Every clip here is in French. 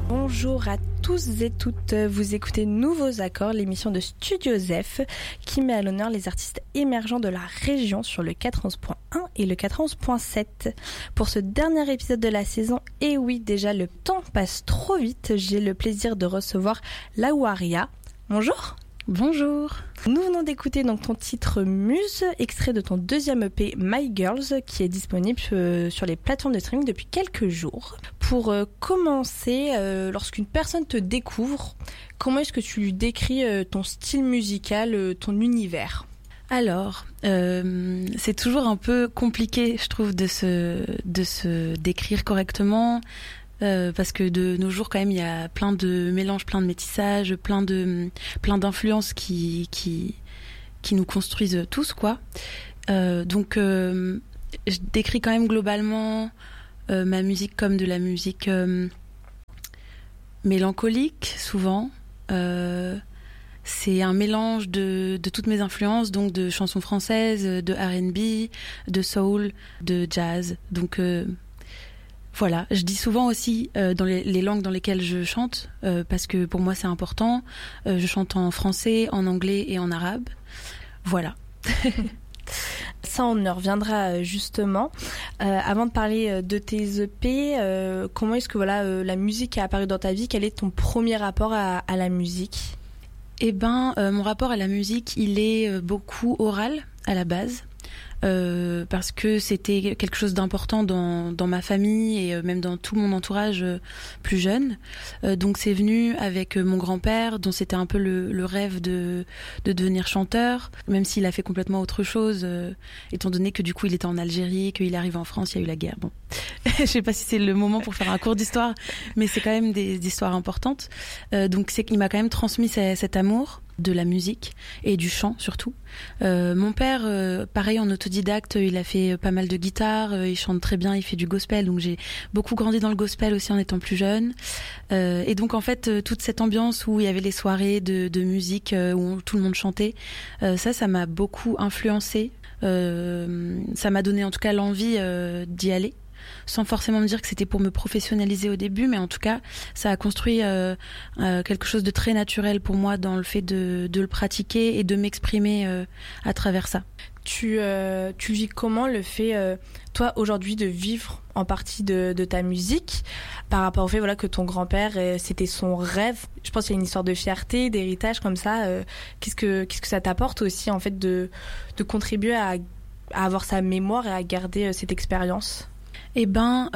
Bonjour à tous et toutes, vous écoutez Nouveaux Accords, l'émission de Studio Zef qui met à l'honneur les artistes émergents de la région sur le 91.1 et le 91.7. Pour ce dernier épisode de la saison, et oui, déjà le temps passe trop vite, j'ai le plaisir de recevoir Lawaria. Bonjour. Bonjour. Nous venons d'écouter donc ton titre Muse, extrait de ton deuxième EP My Girls, qui est disponible sur les plateformes de streaming depuis quelques jours. Pour commencer, lorsqu'une personne te découvre, comment est-ce que tu lui décris ton style musical, ton univers ? Alors, c'est toujours un peu compliqué, je trouve, de se décrire correctement. Parce que de nos jours quand même il y a plein de mélanges, plein de métissages, plein d'influences qui nous construisent tous quoi. Donc je décris quand même globalement ma musique comme de la musique mélancolique souvent. C'est un mélange de toutes mes influences, donc de chansons françaises, de R&B, de soul, de jazz. Donc voilà, je dis souvent aussi dans les langues dans lesquelles je chante, parce que pour moi c'est important. Je chante en français, en anglais et en arabe. Voilà. Ça, on y reviendra justement. Avant de parler de tes EP, comment est-ce que la musique a apparu dans ta vie ? Quel est ton premier rapport à la musique ? Eh ben, mon rapport à la musique, il est beaucoup oral à la base. Parce que c'était quelque chose d'important dans ma famille et même dans tout mon entourage plus jeune. Donc c'est venu avec mon grand-père, dont c'était un peu le rêve de devenir chanteur, même s'il a fait complètement autre chose, étant donné que du coup il était en Algérie, qu'il est arrivé en France, il y a eu la guerre. Bon, je sais pas si c'est le moment pour faire un cours d'histoire, mais c'est quand même des histoires importantes. Donc c'est qu'il m'a quand même transmis cet amour de la musique et du chant surtout. Mon père, pareil en autodidacte, il a fait pas mal de guitare, il chante très bien, il fait du gospel, donc j'ai beaucoup grandi dans le gospel aussi en étant plus jeune. Et donc en fait toute cette ambiance où il y avait les soirées de musique où tout le monde chantait, ça m'a beaucoup influencée. Ça m'a donné en tout cas l'envie d'y aller, sans forcément me dire que c'était pour me professionnaliser au début, mais en tout cas ça a construit quelque chose de très naturel pour moi dans le fait de le pratiquer et de m'exprimer à travers ça. Tu vis comment le fait, toi aujourd'hui, de vivre en partie de ta musique par rapport au fait que ton grand-père, c'était son rêve. Je pense qu'il y a une histoire de fierté, d'héritage comme ça. Qu'est-ce que ça t'apporte aussi en fait de contribuer à avoir sa mémoire et à garder cette expérience ? Eh ben,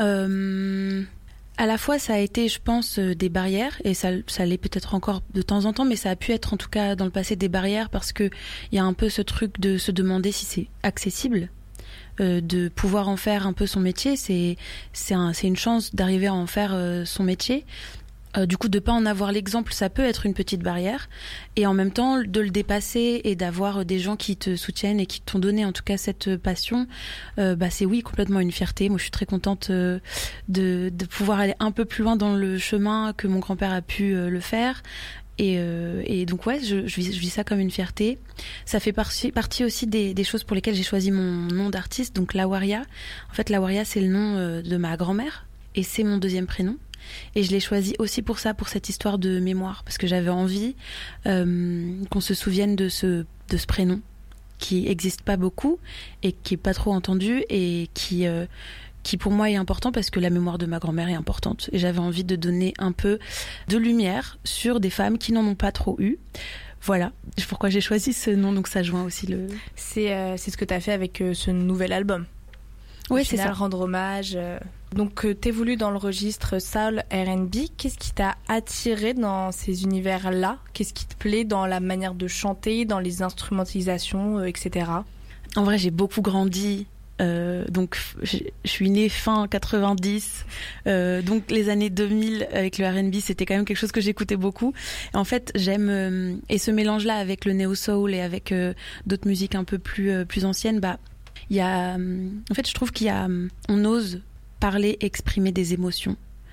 à la fois ça a été, je pense, des barrières, et ça l'est peut-être encore de temps en temps, mais ça a pu être en tout cas dans le passé des barrières, parce que il y a un peu ce truc de se demander si c'est accessible, de pouvoir en faire un peu son métier. C'est une chance d'arriver à en faire son métier. Du coup, de pas en avoir l'exemple, ça peut être une petite barrière, et en même temps de le dépasser et d'avoir des gens qui te soutiennent et qui t'ont donné en tout cas cette passion, c'est oui complètement une fierté. Moi, je suis très contente de pouvoir aller un peu plus loin dans le chemin que mon grand-père a pu le faire. Et donc ouais, je vis ça comme une fierté. Ça fait partie aussi des choses pour lesquelles j'ai choisi mon nom d'artiste, donc Lawaria. En fait, Lawaria, c'est le nom de ma grand-mère et c'est mon deuxième prénom. Et je l'ai choisi aussi pour ça, pour cette histoire de mémoire, parce que j'avais envie qu'on se souvienne de ce prénom qui n'existe pas beaucoup et qui est pas trop entendu, et qui pour moi est important parce que la mémoire de ma grand-mère est importante. Et j'avais envie de donner un peu de lumière sur des femmes qui n'en ont pas trop eu. Voilà pourquoi j'ai choisi ce nom, donc ça joint aussi le... C'est ce que tu as fait avec ce nouvel album. Oui, c'est ça. Rendre hommage. Donc, t'évolues dans le registre soul R&B. Qu'est-ce qui t'a attiré dans ces univers-là ? Qu'est-ce qui te plaît dans la manière de chanter, dans les instrumentalisations, etc. En vrai, j'ai beaucoup grandi. Donc, je suis née fin 90. Donc, les années 2000 avec le R&B, c'était quand même quelque chose que j'écoutais beaucoup. Et en fait, j'aime... et ce mélange-là avec le néo-soul et avec d'autres musiques un peu plus anciennes, il y a, en fait, je trouve on ose parler, exprimer des émotions.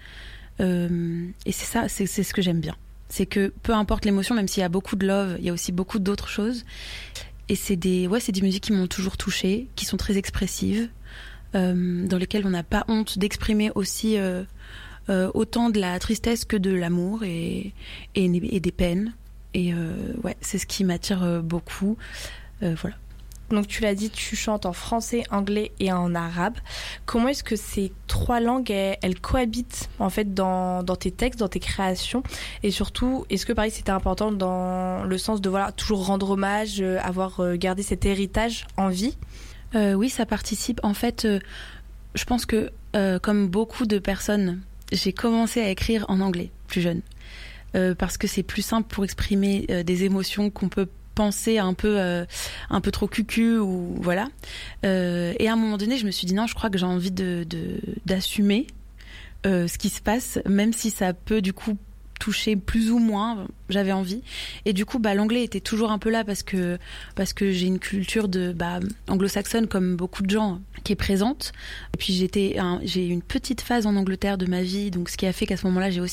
Et c'est ça, c'est ce que j'aime bien. C'est que peu importe l'émotion, même s'il y a beaucoup de love, il y a aussi beaucoup d'autres choses. Et c'est des musiques qui m'ont toujours touchée, qui sont très expressives, dans lesquelles on n'a pas honte d'exprimer aussi autant de la tristesse que de l'amour et des peines. Et ouais, c'est ce qui m'attire beaucoup. Voilà. Donc tu l'as dit, tu chantes en français, anglais et en arabe. Comment est-ce que ces 3 langues, elles cohabitent en fait dans tes textes, dans tes créations? Et surtout, est-ce que pareil c'était important dans le sens de toujours rendre hommage, avoir gardé cet héritage en vie? Oui, ça participe. En fait, je pense que comme beaucoup de personnes, j'ai commencé à écrire en anglais plus jeune. Parce que c'est plus simple pour exprimer des émotions qu'on peut penser un peu trop cucu ou voilà. Et à un moment donné, je me suis dit non, je crois que j'ai envie d'assumer ce qui se passe, même si ça peut du coup toucher plus ou moins, j'avais envie. Et du coup, l'anglais était toujours un peu là parce que j'ai une culture anglo-saxonne comme beaucoup de gens qui est présente. Et puis j'ai eu une petite phase en Angleterre de ma vie, donc ce qui a fait qu'à ce moment-là, j'ai aussi